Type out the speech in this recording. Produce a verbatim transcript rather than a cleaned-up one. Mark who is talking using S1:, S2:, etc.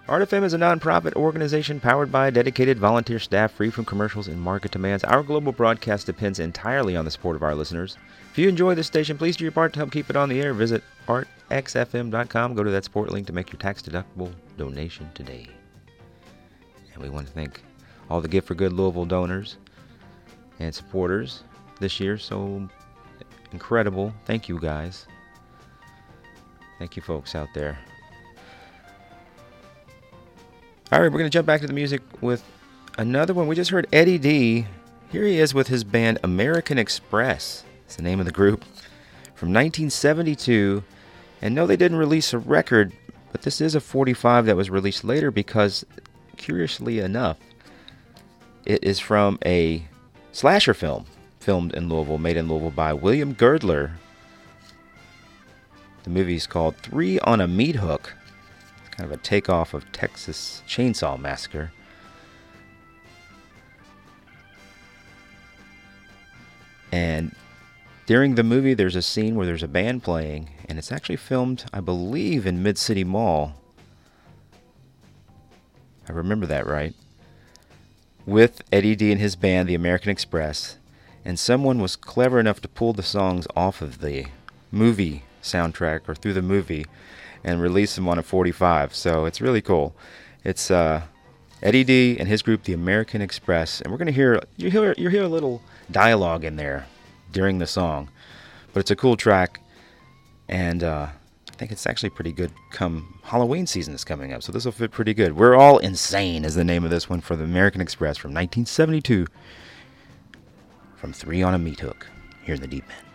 S1: Art F M is a non-profit organization powered by a dedicated volunteer staff free from commercials and market demands. Our global broadcast depends entirely on the support of our listeners. If you enjoy this station, please do your part to help keep it on the air. Visit art x f m dot com. Go to that support link to make your tax-deductible donation today. And we want to thank all the Gift for Good Louisville donors and supporters this year. So incredible. Thank you, guys. Thank you, folks out there. All right, we're going to jump back to the music with another one. We just heard Eddie D. Here he is with his band American Express. It's the name of the group. From nineteen seventy-two. And no, they didn't release a record, but this is a forty-five that was released later because, curiously enough, it is from a slasher film filmed in Louisville, made in Louisville by William Girdler. The movie is called Three on a Meat Hook. Kind of a takeoff of Texas Chainsaw Massacre. And during the movie, there's a scene where there's a band playing, and it's actually filmed, I believe, in Mid-City Mall. I remember that right. With Eddie D and his band, the American Express, and someone was clever enough to pull the songs off of the movie soundtrack or through the movie and release them on a forty-five. So it's really cool. It's uh, Eddie D and his group, the American Express, and we're gonna hear you hear you hear a little dialogue in there during the song, but it's a cool track, and uh, I think it's actually pretty good. Come Halloween season is coming up, so this will fit pretty good. We're All Insane is the name of this one for the American Express from nineteen seventy-two. From Three on a Meat Hook here in the Deep End.